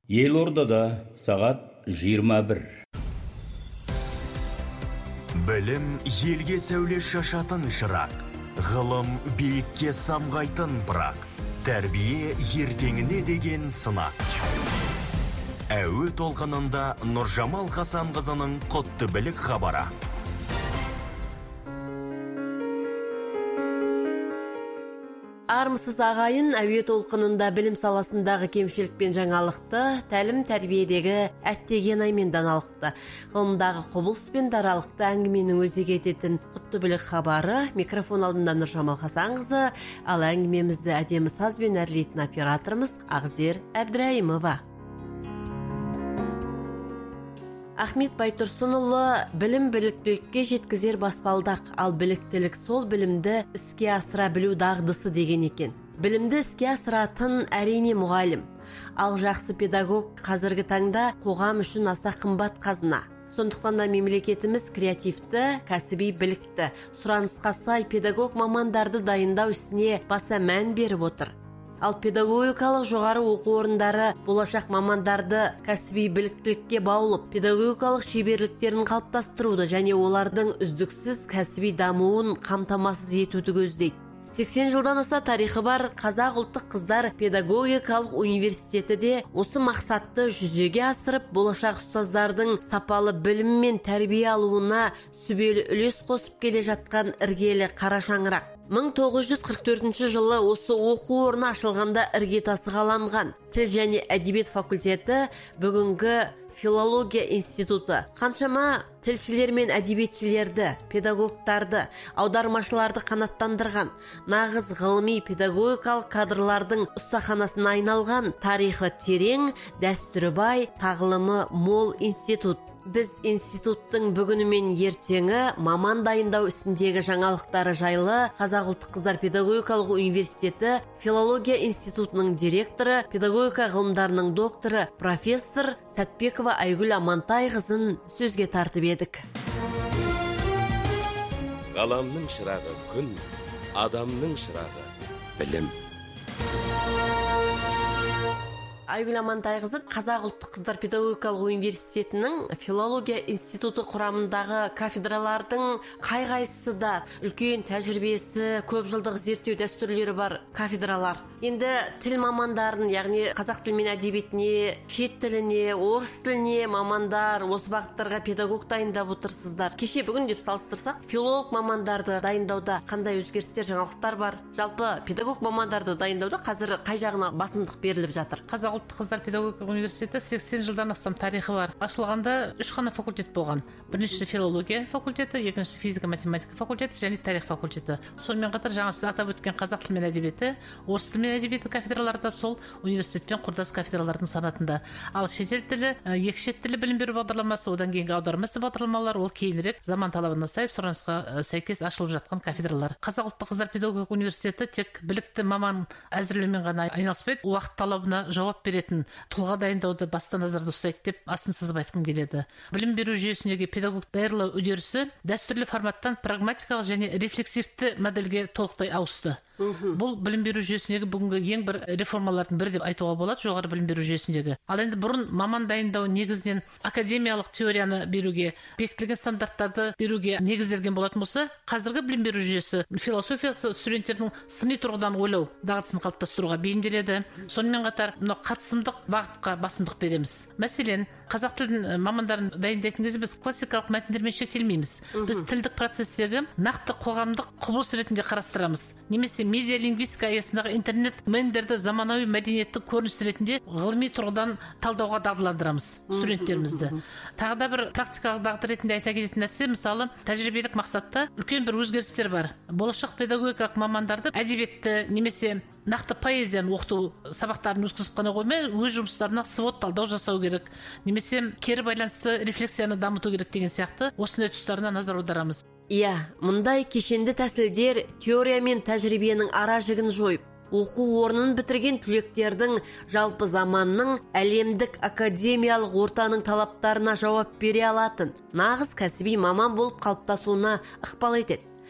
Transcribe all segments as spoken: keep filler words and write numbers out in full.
Елордада сағат жиырма бір. Білім елге сәуле шашатын шырақ, ғылым биікке самғайтын бірақ, тәрбие ертеңіне деген сынақ. Әуе толқынында Нұржамал Хасанқызының құтты білік хабары. Армысыз ағайын, әуе толқынында білім саласындағы кемшілікпен жаңалықты, тәлім тәрбиедегі әттеген аймен даналықты, ғылымдағы құбылыс пен даралықты әңгіменің өзегі ететін құтты білік хабары. Микрофон алдында Нұржамал Хасанқызы, ал әңгімемізді әдемі сазбен әрлейтін операторымыз Ағзер Әбдірайымова. Ахмет Байтұрсынұлы білім біліктілікке жеткізер баспалдақ, ал біліктілік сол білімді іске асыра білу дағдысы деген екен. Білімді іске асыратын әрине мұғалім, ал жақсы педагог қазіргі таңда қоғам үшін аса қымбат қазына. Сондықтан да мемлекетіміз креативті, кәсіби білікті, сұранысқа сай педагог мамандарды дайындау ісіне баса мән беріп отыр. Ал педагогикалық жоғары оқу орындары болашақ мамандарды кәсіби біліктілікке баулып, педагогикалық шеберліктерін қалыптастыруды және олардың үздіксіз кәсіби дамуын қамтамасыз етуді көздейді. сексен жылдан аса тарихы бар Қазақ ұлттық қыздар педагогикалық университеті де осы мақсатты жүзеге асырып, болашақ ұстаздардың сапалы білім мен тәрбие алуына сүбелі үлес қосып келе жатқан іргелі қара шаңырақ. мың тоғыз жүз қырық төртінші жылы осы оқу орны ашылғанда іргетасы қаланған. Тіл және әдебиет факультеті бүгінгі филология институты қаншама тілшілер мен әдебиетшілерді, педагогтарды, аудармашыларды қанаттандырған, нағыз ғылыми педагогикалық кадрлардың ұстаханасына айналған, тарихы терең, дәстүрі бай, тағылымы мол институт. Біз институттың бүгіні мен ертеңі маман дайындау ісіндегі жаңалықтары жайлы Қазақ ұлттық қыздар педагогикалық университеті филология институтының директоры, педагогика ғылымдарының докторы, профессор Сәтбекова Айгүл Амантайқызын сөзге тартып едік. Ғаламның шырағы күн, адамның шырағы білім. Айгүл Амантайқызы Қазақ ұлттық қыздар педагогикалық университетінің филология институты құрамындағы кафедралардың қай-қайсысы да үлкен тәжірибесі, көп жылдық зерттеу дәстүрлері бар кафедралар. Енді тіл мамандарын, яғни қазақ тілі мен әдебиетіне, шет тіліне, орыс тіліне мамандар, осы бағыттарға педагог дайындап отырсыздар. Кеше бүгін деп салыстырсақ, филолог мамандарды дайындауда қандай өзгерістер, жаңалықтар бар? Жалпы педагог мамандарды дайындауда қазір қай жағына басымдық беріліп жатыр? Қазақ ұлттық қыздар педагогикалық университеті сексен жылдан астам тарихы бар. Ашылғанда үш қана факультет болған. Біріншісі филология факультеті, екіншісі физика математика факультеті және тарих факультеті. Сонымен қатар жаңа сіз атап өткен қазақ тілі мен әдебиеті, орыс тілі мен әдебиеті кафедралары да сол университетпен құрдас кафедралардың санатында. Ал шетел тілі, екі шет тілі білім беру бағдарламасы, одан кейінгі аудармасы бағдарламалар, ол кейінірек заман талабына сай, сұранысқа сәйкес ашылып жатқан кафедралар. Қазақ ұлттық қыздар педагогикалық университеті тек білікті маман әзірлеумен ғана айналыспайды, уақыт талабына жауап беретін тұлға дайындауды басты назарда ұстайды деп асын сызып айтқым келеді. Білім беру жүйесіндегі педагог даярлау үдерісі дәстүрлі форматтан прагматикалық және рефлексивті модельге толықтай ауысты. Бұл білім беру жүйесіндегі бүгінгі ең бір реформалардың бірі деп айтуға болады, жоғары білім беру жүйесіндегі. Ал енді бұрын маман дайындау негізінен академиялық теорияны беруге, бекітілген стандарттарды беруге негізделген болатын болса, қазіргі білім беру жүйесі философиясы студенттердің сыни тұрғыдан ойлау дағдысын қалыптастыруға бейімделеді. Сонымен қатар мына қатысымдық бағытқа басымдық береміз. Мәселен, қазақ тілін мамандарын дайындайтын кезде біз классикалық мәтіндермен шектелмейміз. Біз тілдік процестегі нақты қоғамдық құбылыс ретінде қарастырамыз. Немесе медиалингвистика аясындағы интернет мемдерді заманауи мәдениеттің көрінісі ретінде ғылыми тұрғыдан талдауға дағдыландырамыз студенттерімізді. Тағы да бір практикалық дағды ретінде айта кететін нәрсе, мысалы, тәжірибелік мақсатта үлкен бір өзгерістер бар. Болашақ педагогикалық мамандарды әдебиетті немесе нақты поэзияны оқыту сабақтарын өткізіп қана қоймай, өз жұмыстарына свод талдау жасау керек, немесе кері байланысты рефлексияны дамыту керек деген сияқты осындай тұстарына назар аударамыз. Иә, мұндай кешенді тәсілдер теория мен тәжірибенің ара жігін жойып, оқу орнын бітірген түлектердің жалпы заманның әлемдік академиялық ортаның талаптарына жауап бере алатын нағыз кәсіби маман болып қалыптасуына ықпал етеді.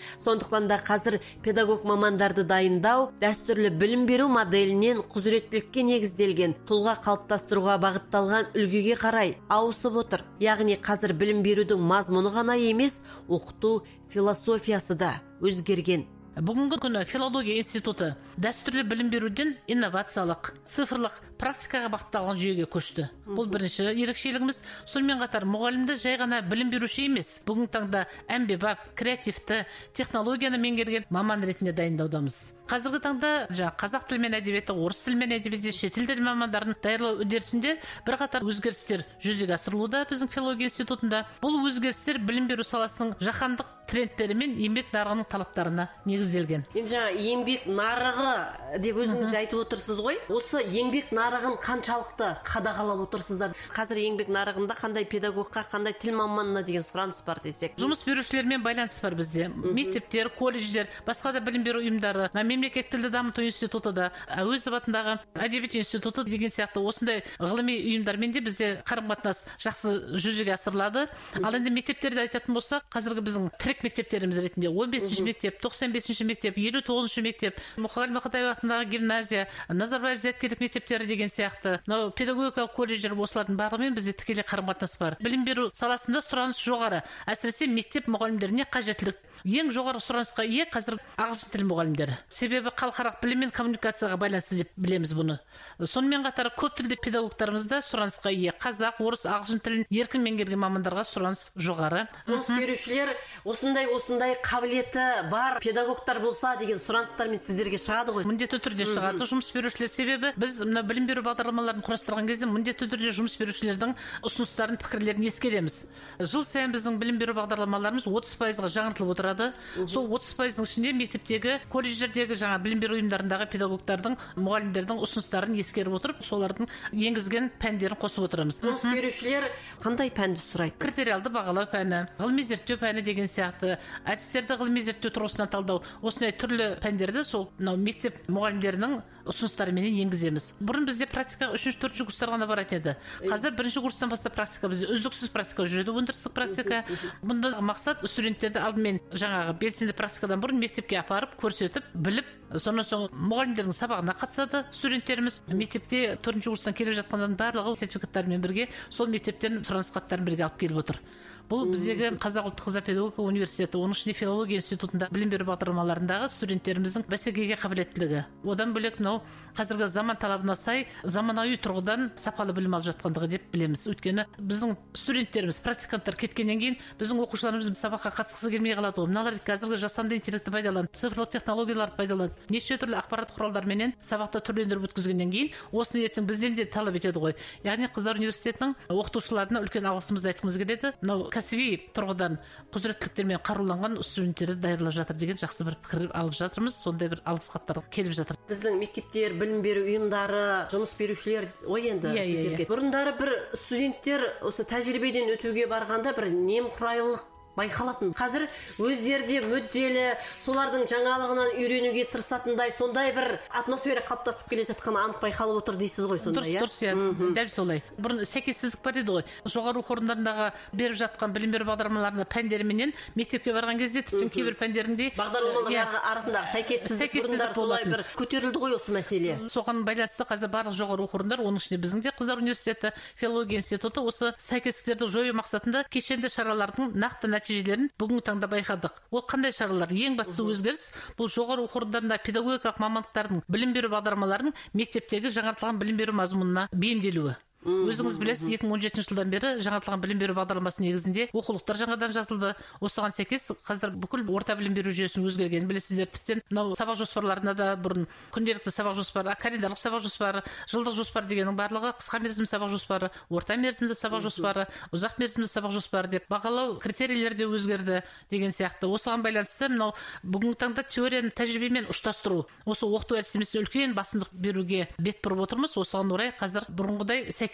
Сондықтан да қазір педагог мамандарды дайындау дәстүрлі білім беру моделінен құзыреттілікке негізделген тұлға қалыптастыруға бағытталған үлгіге қарай ауысып отыр. Яғни қазір білім берудің мазмұны ғана емес, оқыту философиясы да өзгерген. Бүгінгі күні филология институты дәстүрлі білім беруден инновациялық, цифрлық практикаға бағытталған жүйеге көшті. Бұл бірінші ерекшелігіміз. Сонымен қатар мұғалімді жай ғана білім беруші емес, бүгінгі таңда әмбебап, креативті, технологияны меңгерген маман ретінде дайындаудамыз. Қазіргі таңда жаңа қазақ тілі мен әдебиеті, орыс тілі мен әдебиеті, шетел тілі мамандарын даярлау үдерісінде бірқатар өзгерістер жүзеге асырылуда біздің филология институтында. Бұл өзгерістер білім беру саласының жаһандық трендтері мен еңбек нарығының талаптарына негізделген. Енді жаңа еңбек нарығы деп өзіңіз де айтып отырсыз ғой. Осы еңбек нарығын қаншалықты қадағалап отырсыздар? Қазір еңбек нарығында қандай педагогқа, қандай тіл маманына деген сұраныс бар десек? Жұмыс берушілермен байланыс бар бізде. Мектептер, колледждер, басқа да білім беру ұйымдары, мемлекеттік тілді дамыту институты да, Әуезов атындағы әдебиет институты деген сияқты осындай ғылыми ұйымдармен де бізде қарым-қатынас жақсы жүзеге асырылады. Ал енді мектептерді айтатын болсақ, қазіргі біздің тірек мектептеріміз ретінде он бесінші мектеп, тоқсан бесінші мектеп, елу тоғызыншы мектеп, Мұқағали Мақатаев атындағы гимназия, Назарбаев зияткерлік мектептері деген сияқты, мынау педагогикалық колледждер, осылардың барлығымен бізде тікелей қарым-қатынас бар. Білім беру саласында сұраныс жоғары, әсіресе мектеп мұғалімдеріне қажеттілік. Ең жоғары сұранысқа ие қазір ағылшын тілі мұғалімдері. Себебі халықаралық білім мен коммуникацияға байланысты деп білеміз бұны. Сонымен қатар көп тілді педагогтарымызда сұранысқа ие. Қазақ, орыс, ағылшын тілін еркін меңгерген мамандарға сұраныс жоғары. Жұмыс берушілер осындай осындай қабілеті бар педагогтар болса деген сұраныстармен сіздерге шығады ғой. Міндетті түрде шығады жұмыс берушілер, себебі біз мына білім беру бағдарламаларын құрастырған кезде міндетті түрде жұмыс берушілердің ұсыныстарын, пікірлерін ескереміз. Жыл сайын біздің білім беру бағдарламаларымыз отыз пайызға жаңартылып отырады. Сол отыз пайыздың ішінде мектептегі, колледждердегі жаңа білім беру ұйымдарындағы педагогтардың, мұғалімдердің ұсыныстарын ескеріп отырып, солардың енгізген пәндерін қосып отырамыз. Жұмыс берушілер қандай пәнді сұрайды? Критериалды бағалау пәні, ғылыми зерттеу пәні деген сияқты, әдістерді ғылыми зерттеу тұрғысынан талдау, осындай түрлі пәндерді сол мынау мектеп мұғалімдерінің ұсыныстарымен енгіземіз. Бұрын бізде практика үшінші төртінші курстар ғана баратын еді. Қазір бірінші курстан бастап практика бізде үздіксіз практика жүреді, өндірістік практика. Бұнда мақсат студенттерді алдымен жаңағы белсенді практикадан бұрын мектепке апарып, көрсетіп, біліп, сонан соң мұғалімдердің сабағына қатысады студенттеріміз. Мектепте төртінші курстан келіп жатқандан барлығы сертификаттарымен бірге сол мектептен сұраныс хаттарын бірге алып келіп отыр. Бұл біздегі Қазақ ұлттық қыздар педагогика университеті, оның ішінде филология институтында білім беру бағдарламаларындағы студенттеріміздің бәсекеге қабілеттілігі. Одан бөлек мынау қазіргі заман талабына сай заманауи тұрғыдан сапалы білім алып жатқандығы деп білеміз. Өйткені біздің студенттеріміз, практиканттар кеткеннен кейін біздің оқушыларымыз сабаққа қатысқысы келмей қалады ғой. Мыналар қазіргі жасанды интеллектті пайдаланып, цифрлық технологияларды пайдаланып, неше түрлі ақпарат құралдарменен сабақта түрлендіріп өткізгеннен кейін осыны ертең бізден де талап етеді ғой. Яғни Қыздар университетінің оқытушыларына үлкен алғысымызды айтқымыз келеді. Мынау кәсіби тұрғыдан құзыреттіліктермен қаруланған студенттерді даярлап жатыр деген жақсы бір пікір алып жатырмыз. Сондай бір алғыс хаттар келіп жатыр. Біздің мектептер, білім беру ұйымдары, жұмыс берушілер ой енді сіздерге. Бұрындары бір студенттер осы тәжірибеден өтуге барғанда бір немқұрайлылық байқалатын. Қазір өздері де мүдделі, солардың жаңалығынан үйренуге тырысатындай, сондай бір атмосфера қалыптасып келе жатқаны анық байқалып отыр дейсіз ғой сонда, иә? Дұрыс, дұрыс, дәл солай. Бұрын сәйкессіздік бар еді ғой. Жоғары оқу орындарындағы беріп жатқан білім беру бағдарламаларында пәндеріменен мектепке барған кезде тіптен кейбір пәндерінде бағдарламалар арасындағы сәйкессіздік бұрындар солай бір көтерілді ғой осы мәселе. Соған байланысты қазір барлық жоғары оқу орындары, оның ішінде біздің де Қыздар университеті, филология институты осы сәйкессіздіктерді жою мақсатында кешенді шаралардың нақты нәтижелерін бүгінгі таңда байқадық. Ол қандай шаралар? Ең бастысы өзгеріс бұл жоғары оқу орындарында педагогикалық мамандықтардың білім беру бағдарламаларының мектептегі жаңартылған білім беру мазмұнына бейімделуі. Өзіңіз білесіз, екі мың он жетінші жылдан бері жаңартылған білім беру бағдарламасы негізінде оқулықтар жаңадан жазылды. Осыған сәйкес қазір бүкіл орта білім беру жүйесінің өзгергенін білесіздер. Тіптен мынау сабақ жоспарларында да бұрын күнделікті сабақ жоспары, календарлық сабақ жоспары, жылдық жоспар дегеннің барлығы қысқа мерзімді сабақ жоспары, орта мерзімді сабақ жоспары, ұзақ мерзімді сабақ жоспары деп бағалау критерийлері де өзгерді деген сияқты. Осыған байланысты мынау бүгінгі таңда теорияны тәжірибемен ұштастыру, осы оқыту әдістемесіне үлкен басымдық беруге бет бұрып отырмыз. Осыған орай қазір бұрынғыдай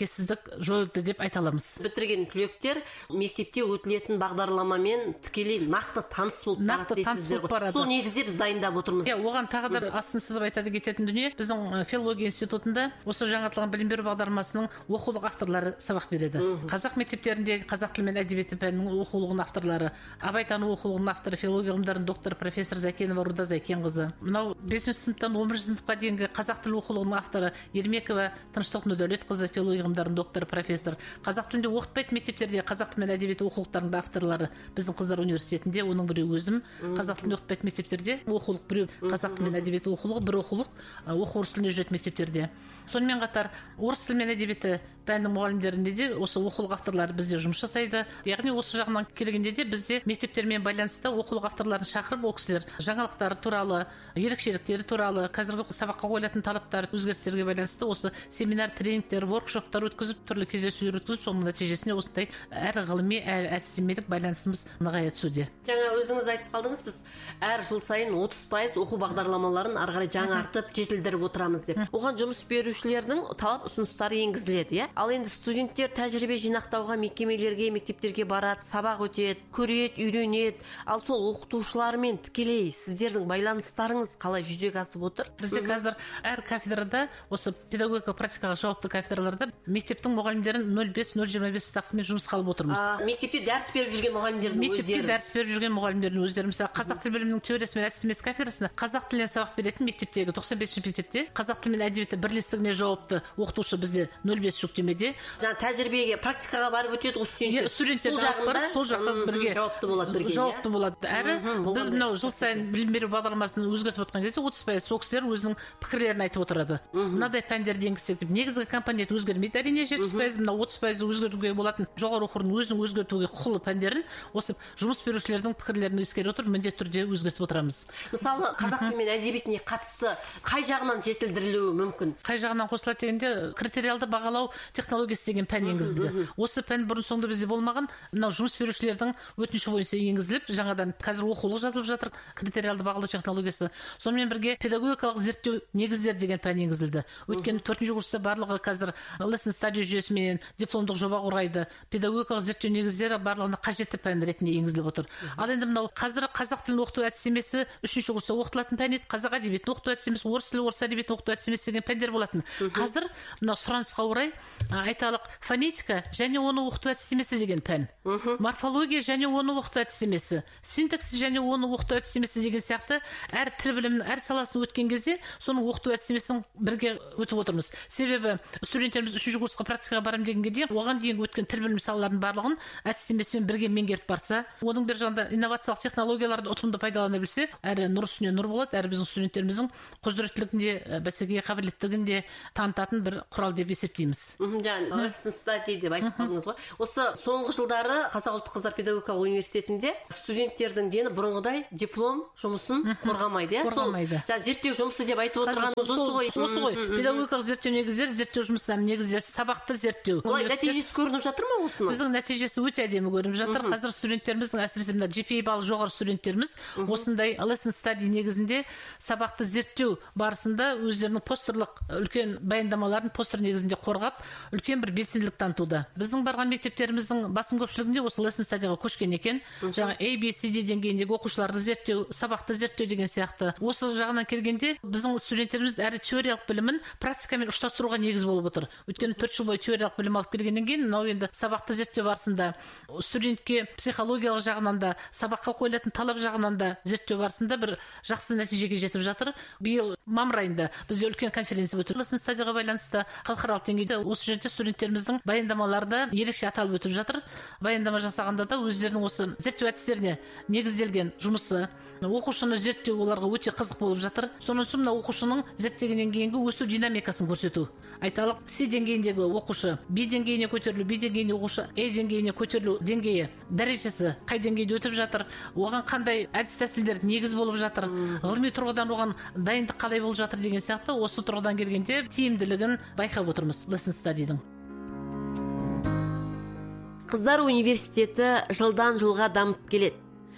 сәйкессіздік жойылды деп айта аламыз. Бітірген түлектер мектепте өтілетін бағдарламамен тікелей нақты таныс болып нақты таныс болып барады. Сол негізде біз дайындап отырмыз. Иә, оған тағы да астын сызып айтады кететін дүние, біздің филология институтында осы жаңартылған білім беру бағдарламасының оқулық авторлары сабақ береді. Қазақ мектептеріндегі қазақ тілі мен әдебиеті пәнінің оқулығының авторлары, абайтану оқулығының авторы, филология ғылымдарының докторы профессор Зәкенова Руда Зәкенқызы. Мынау бесінші сыныптан он бірінші сыныпқа дейінгі қазақ тілі оқулығының авторы Ермекова Тыныштық Нұрдәулетқызы, филология ғылымдарының докторы профессор. Қазақ тілінде оқытпайтын мектептерде қазақ тілі мен әдебиеті оқулықтарының авторлары біздің Қыздар университетінде, оның біреуі өзім. Қазақ тілінде оқытпайтын мектептерде оқулық біреу қазақ тілі мен әдебиеті оқулығы, бір оқулық оқу орыс тілінде жүретін мектептерде. Сонымен қатар орыс тілі мен әдебиеті пәнінің мұғалімдерінде де осы оқулық авторлары бізде жұмыс жасайды. Яғни осы жағынан келгенде де бізде мектептермен байланысты оқулық авторларын шақырып, ол кісілер жаңалықтары туралы, ерекшеліктері туралы, қазіргі сабаққа қойылатын талаптар, өзгерістерге байланысты осы семинар, тренингтер, воркшоптар өткізіп, түрлі кездесулер өткізіп, соның нәтижесінде осындай әрі ғылыми, әрі әдістемелік байланысымыз нығая түсуде. Жаңа өзіңіз айтып қалдыңыз, біз әр жыл сайын отыз пайыз оқу бағдарламаларын ары қарай жаңартып, жетілдіріп отырамыз деп. Оған жұмыс берушілердің талап ұсыныстары енгізіледі, иә? Ал енді студенттер тәжірибе жинақтауға мекемелерге, мектептерге барады, сабақ өтеді, көреді, үйренеді. Ал сол оқытушылармен тікелей сіздердің байланыстарыңыз қалай жүзеге асып отыр? Бізде қазір әр кафедрада, осы педагогика практикаға жауапты кафедраларда мектептің мұғалімдерін нөл бес нөл жиырма бес ставкамен жұмысқа алып отырмыз. Мектепте дәріс беріп жүрген мұғалімдердің өздері. Мектепте дәріс беріп жүрген мұғалімдердің өздері. Мысалы, қазақ тіл білімінің теориясы мен әдістемесі кафедрасында қазақ тілінен сабақ беретін мектептегі тоқсан бесінші мектепте қазақ тілі мен әдебиеті бірлестігіне жауапты оқытушы бізде нөл бес жүктемеде. Жаңа тәжірибеге, практикаға барып өтеді ғой студенттер. Сол жаққа бірге жауапты болады, бірге. Жауапты болады. Әрі біз мынау жыл сайын білім беру бағдарламасын өзгертіп отқан кезде отыз пайыз сол кісілер өзінің пікірлерін айтып отырады. Мынадай пәндерді енгізсек деп. Негізгі компонент өзгермейді, әрине жетпіс пайыз, мына отыз пайыз өзгертуге болатын жоғары оқу орнының өзінің өзгертуге құқылы пәндерін осы жұмыс берушілердің пікірлерін ескере отырып міндетті түрде өзгертіп отырамыз. Мысалы, қазақ тілі мен әдебиетіне қатысты қай жағынан жетілдірілуі мүмкін? Қай жағынан қосылады дегенде, критериалды бағалау технологиясы деген пән енгізілді. Осы пән бұрын соңды бізде болмаған, мынау жұмыс берушілердің өтініші бойынша енгізіліп, жаңадан қазір оқулық жазылып жатыр, критериалды бағалау технологиясы. Сонымен бірге педагогикалық зерттеу негіздер деген пән енгізілді. Өйткені төртінші курста барлығы қазір lesson study жүйесімен дипломдық жоба қорғайды. Педагогикалық зерттеу негіздері барлығына қажетті пән ретінде енгізіліп отыр. Ал енді мынау қазір қазақ тілін оқыту әдістемесі үшінші курста оқытылатын пән еді, қазақ әдебиетін оқыту әдістемесі, орыс тілі, орыс әдебиетін оқыту әдістемесі деген пәндер болатын. Қазір мынау сұранысқа орай айталық фонетика және оны оқыту әдістемесі деген пән. Морфология және оны оқыту әдістемесі, синтаксис және оны оқыту әдістемесі деген сияқты әр тіл білімінің әр саласын өткен кезде соның оқыту әдістемесін бірге өтіп отырмыз. Себебі студенттеріміз үшінші курсқа практикаға барам дегенге дейін оған дейінгі өткен тіл білім салаларының барлығын әдістемесімен бірге меңгеріп барса, оның бір жағында инновациялық технологияларды ұтымды пайдалана білсе, әрі нұр үстіне нұр болады, әрі біздің студенттеріміздің құзыреттілігінде, бәсекеге қабілеттілігінде танытатын бір құрал деп есептейміз. Жаңа lesson study деп айтып қалдыңыз ғой. Осы соңғы жылдары Қазақ ұлттық қыздар педагогикалық университетінде студенттердің дені бұрынғыдай диплом жұмысын қорғамайды, иә? Қорғамайды. Жаңа зерттеу жұмысы деп айтып отырғанымыз осы ғой. Осы ғой. Педагогикалық зерттеу негіздері, зерттеу жұмыстарының негіздері, сабақты зерттеу. Олай нәтижесі көрініп жатыр ма осының? Біздің нәтижесі өте әдемі көрініп жатыр. Қазір студенттеріміздің, әсіресе мына джи пи эй баллы жоғары студенттеріміз осындай lesson study негізінде сабақты зерттеу барысында өздерінің постерлық үлкен баяндамаларын постер негізінде қорғап, үлкен бір белсенділік танытуда. Біздің барған мектептеріміздің басым көпшілігінде осы lesson studyға көшкен екен. Жаңа A B C D деңгейіндегі оқушыларды зерттеу, сабақты зерттеу деген сияқты. Осы жағынан келгенде біздің студенттеріміз әрі теориялық білімін практикамен ұштастыруға негіз болып отыр. Өйткені төрт жыл бойы теориялық білім алып келгеннен кейін, мынау енді сабақты зерттеу барысында студентке психологиялық жағынан да, сабаққа қойылатын талап жағынан да зерттеу барысында бір жақсы нәтижеге жетіп жатыр. Биыл мамыр айында бізде үлкен конференция өтті. lesson studyға байланысты халықаралық деңгейде осы жерде студенттеріміздің баяндамалары да ерекше аталып өтіп жатыр. Баяндама жасағанда да өздерінің осы зерттеу әдістеріне негізделген жұмысы, оқушыны зерттеу оларға өте қызық болып жатыр. Сонан соң мына оқушының зерттегеннен кейінгі өсу динамикасын көрсету. Айталық, С деңгейіндегі оқушы B деңгейіне көтерілу, B деңгейіне оқушы E деңгейіне көтерілу деңгейі, дәрежесі қай деңгейде өтіп жатыр, оған қандай әдіс тәсілдер негіз болып жатыр, ғылыми тұрғыдан оған дайындық қалай болып жатыр деген сияқты осы тұрғыдан келгенде тиімділігін байқап отырмыз lesson study'дің. Қыздар университеті жылдан жылға дамып келеді.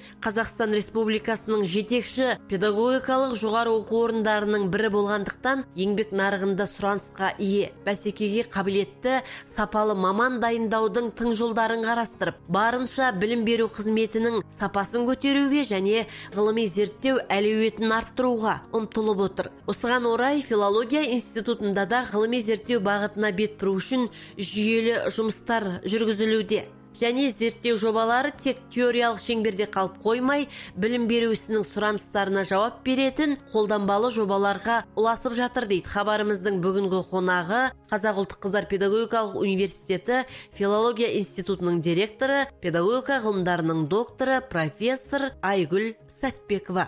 Қазақстан Республикасының жетекші педагогикалық жоғары оқу орындарының бірі болғандықтан еңбек нарығында сұранысқа ие, бәсекеге қабілетті, сапалы маман дайындаудың тың жолдарын қарастырып, барынша білім беру қызметінің сапасын көтеруге және ғылыми зерттеу әлеуетін арттыруға ұмтылып отыр. Осыған орай филология институтында да ғылыми зерттеу бағытына бет бұру үшін жүйелі жұмыстар жүргізілуде. Және зерттеу жобалары тек теориялық шеңберде қалып қоймай, білім беру ісінің сұраныстарына жауап беретін қолданбалы жобаларға ұласып жатыр дейді хабарымыздың бүгінгі қонағы Қазақ ұлттық қыздар педагогикалық университеті филология институтының директоры, педагогика ғылымдарының докторы, профессор Айгүл Сәтбекова.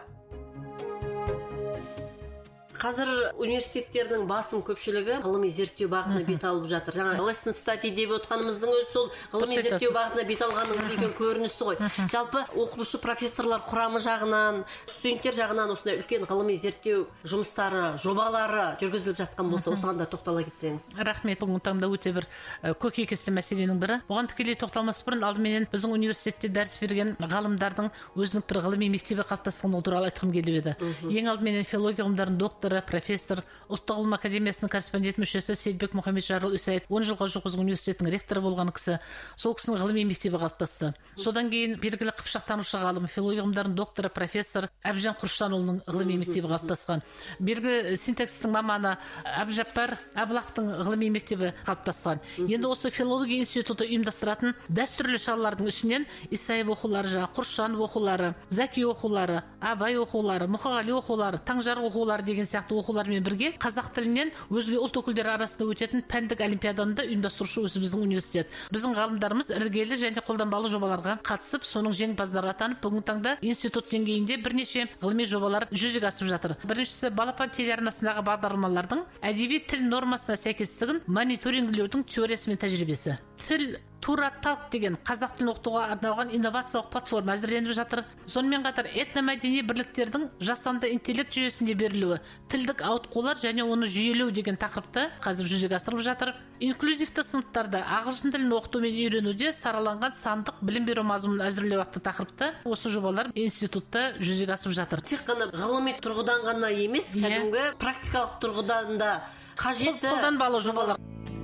Қазір университеттердің басым көпшілігі ғылыми зерттеу бағытына бет алып жатыр. Жаңа lesson study деп отқанымыздың өзі сол ғылыми зерттеу бағытына бет алғанның үлкен көрінісі ғой. Жалпы оқытушы профессорлар құрамы жағынан, студенттер жағынан осындай үлкен ғылыми зерттеу жұмыстары, жобалары жүргізіліп жатқан болса, осыған да тоқтала кетсеңіз. Рахмет, бүгінгі таңда өте бір көкейкесті мәселенің бірі. Бұған тікелей тоқталмас бұрын алдыменен біздің университетте дәріс берген ғалымдардың өзінің бір ғылыми мектебі қалыптасқаны туралы айтқым келіп еді. Ең алдыменен филология ғылымдарының докторы, профессор, ұлттық ғылым академиясының корреспондент мүшесі Сейдбек Мұхамеджарұлы Үсайып он жылға жуық біздің университеттің ректоры болған кісі. Сол кісінің ғылыми мектебі қалыптасты. Содан кейін белгілі қыпшақтанушы ғалым, филология ғылымдарының докторы, профессор Әбжан Құршанұлының ғылыми мектебі қалыптасқан. Белгілі синтаксистің маманы Әбжаппар Әбілақовтың ғылыми мектебі қалыптасқан. Енді осы филология институты ұйымдастыратын дәстүрлі шаралардың ішінен Исаев оқулары, жаңа Құршанов оқулары, Заки оқулары, Абай оқулары, Мұқағали оқулары, Таңжарық оқулары деген сияқты оқулармен бірге қазақ тілінен өзге ұлт өкілдері арасында өтетін пәндік олимпиаданы да ұйымдастырушы өзі біздің университет. Біздің ғалымдарымыз іргелі және қолданбалы жобаларға қатысып, соның жеңімпаздары атанып, бүгінгі таңда институт деңгейінде бірнеше ғылыми жобалар жүзеге асып жатыр. Біріншісі балапан телеарнасындағы бағдарламалардың әдеби тіл нормасына сәйкестігін мониторингілеудің теориясы мен тәжірибесі. Тіл тура талқ деген қазақ тілін оқытуға арналған инновациялық платформа әзірленіп жатыр. Сонымен қатар этномәдени бірліктердің жасанды интеллект жүйесінде берілуі, тілдік ауытқулар және оны жүйелеу деген тақырыпты қазір жүзеге асырылып жатыр. Инклюзивті сыныптарда ағылшын тілін оқыту мен үйренуде сараланған сандық білім беру мазмұнын әзірлеу атты тақырыпты осы жобалар институтта жүзеге асып жатыр. Тек қана ғылыми тұрғыдан ғана емес, кәдімгі практикалық тұрғыдан да қажетті қолданбалы жобалар.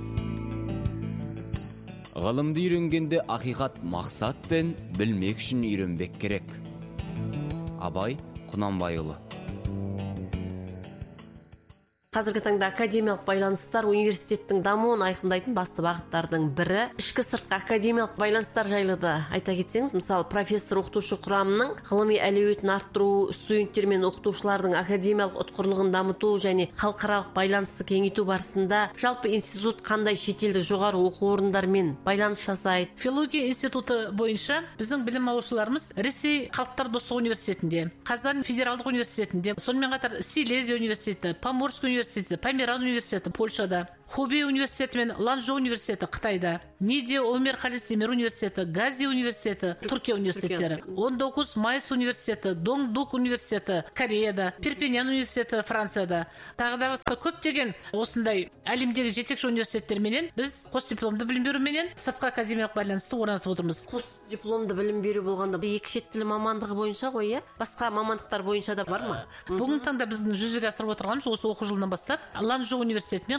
Ғылымды үйренгенде ақиқат мақсат пен білмек үшін үйренбек керек. Абай Құнанбайұлы. Қазіргі таңда академиялық байланыстар университеттің дамуын айқындайтын басты бағыттардың бірі. Ішкі сыртқы академиялық байланыстар жайлы да айта кетсеңіз, мысалы профессор оқытушы құрамының ғылыми әлеуетін арттыру, студенттер мен оқытушылардың академиялық ұтқырлығын дамыту және халықаралық байланысты кеңейту барысында жалпы институт қандай шетелдік жоғары оқу орындарымен байланыс жасайды? Филология институты бойынша біздің білім алушыларымыз Ресей Халықтар достығы университетінде, Қазан федералдық университетінде, сонымен қатар Силезия университеті, Поморск университеті, Померан университеті Польшада, Хубей университеті мен Ланчжоу университеті Қытайда, Ниде Омер Халисемир университеті, Гази университеті Түркия университеттері, он тоғыз Майс университеті, Донгдук университеті Кореяда, Перпиньян университеті Францияда, тағы да басқа көптеген осындай әлемдегі жетекші университеттерменен біз қос дипломды білім беруменен сыртқы академиялық байланысты орнатып отырмыз. Қос дипломды білім беру болғанда екі шет тілі мамандығы бойынша ғой, иә? Басқа мамандықтар бойынша да бар ма? Бүгінгі таңда біздің жүзеге асырып отырғанымыз осы оқу жылынан бастап Ланчжоу университеті мен